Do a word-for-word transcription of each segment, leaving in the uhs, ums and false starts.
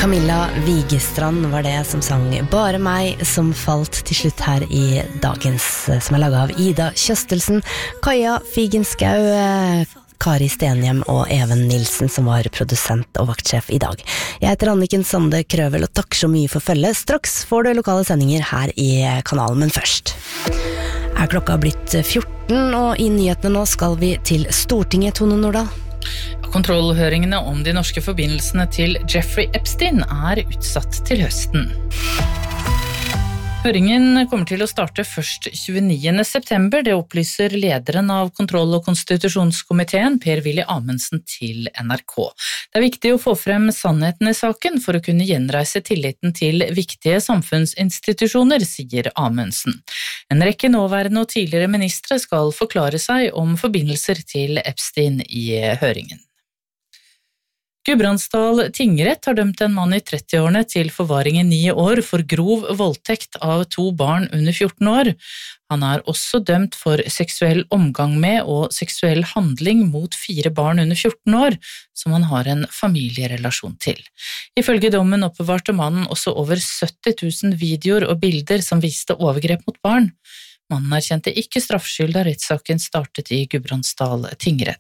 Camilla Vigestrand var det som sang Bare meg som falt til slutt her i dagens, som er laget av Ida Kjøstelsen, Kaja Figenskau, Kari Stenhjem og Even Nilsen som var produsent og vaktsjef i dag. Jeg heter Anniken Sande Krøvel og takk så mye for følge. Straks får du lokale sendinger her i kanalen, men først er klokka blitt fjorten, og i nyhetene nå skal vi til Stortinget, Tone Nordahl. Kontrollhøringene om de norske forbindelsene til Jeffrey Epstein er utsatt til høsten. Høringen kommer til å starte først tjueniende september, det opplyser lederen av kontroll- og konstitusjonskomiteen, Per-Willy Amundsen, til N R K. Det er viktig å få frem sannheten i saken for å kunne gjenreise tilliten til viktige samfunnsinstitusjoner, sier Amundsen. En rekke nåværende og tidligere ministre skal forklare seg om forbindelser til Epstein i høringen. Gudbrandsdal tingrett har dømt en mann i trettiårene til forvaring i ni år for grov voldtekt av to barn under fjorten år. Han er også dømt for seksuell omgang med og seksuell handling mot fire barn under fjorten år, som han har en familierelasjon til. Ifølge dommen oppbevarte mannen også over sytti tusen videoer og bilder som viste overgrep mot barn. Mannen erkjente ikke straffskyld da rettssaken startet i Gudbrandsdal tingrett.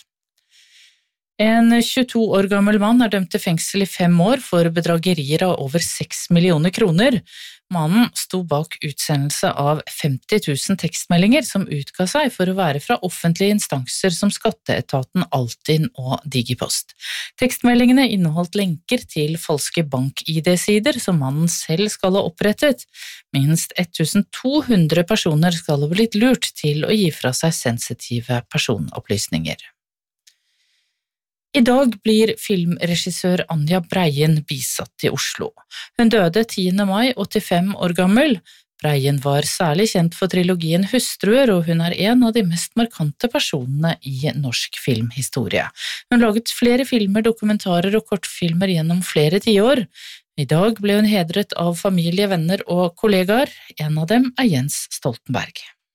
En tjueto år gammel mann er dømt til fengsel i fem år for bedragerier av over seks millioner kroner. Mannen sto bak utsendelse av femti tusen tekstmeldinger som utga seg for å være fra offentlige instanser som Skatteetaten, Altinn og Digipost. Tekstmeldingene inneholdt lenker til falske bank-I D-sider som mannen selv skal ha opprettet. Minst to hundre personer skal ha blitt lurt til å gi fra seg sensitive personopplysninger. I dag blir filmregissør Anja Breien bisatt i Oslo. Hun døde tiende mai, åttifem år gammel. Breien var særlig kjent for trilogien Hustruer, og hun er en av de mest markante personene i norsk filmhistorie. Hun laget flere filmer, dokumentarer og kortfilmer gjennom flere tiår. I dag ble hun hedret av familie, venner og kollegaer. En av dem er Jens Stoltenberg.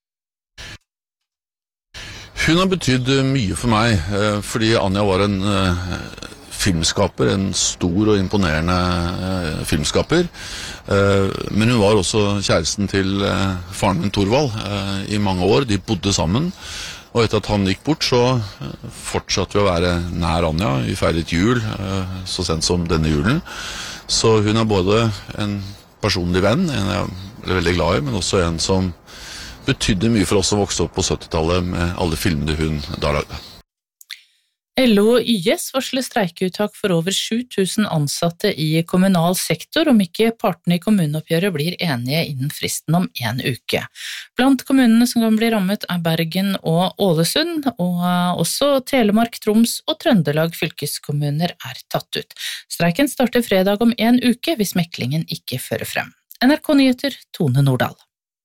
Hun har betydd mye for meg, fordi Anja var en filmskaper, en stor og imponerende filmskaper. Men hun var også kjæresten til faren min Torvald i mange år. De bodde sammen, og etter at han gikk bort, så fortsatte vi å være nær Anja. Vi feiret jul så sent som denne julen. Så hun er både en personlig venn, en jeg er veldig glad i, men også en som betydde mye for oss som vokste opp på syttitallet med alle filmene hun da lagde. L O og Y S varsler streikeuttak for over sju tusen ansatte i kommunal sektor om ikke partene i kommuneoppgjøret blir enige innen fristen om en uke. Blant kommunene som kan bli rammet er Bergen og Ålesund, og også Telemark, Troms og Trøndelag fylkeskommuner er tatt ut. Streiken starter fredag om en uke hvis meklingen ikke fører frem. N R K Nyheter, Tone Nordahl.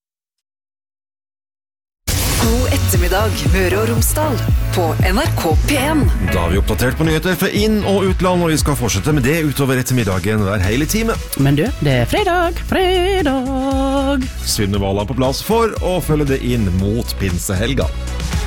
God ettermiddag, Møre og Romsdal, på N R K P en. Da har vi oppdatert på nyheter fra inn- og utland, og vi skal fortsette med det utover ettermiddagen hver hele time. Men du, det er fredag, fredag! Synne Vala på plass for å følge det inn mot pinsehelga.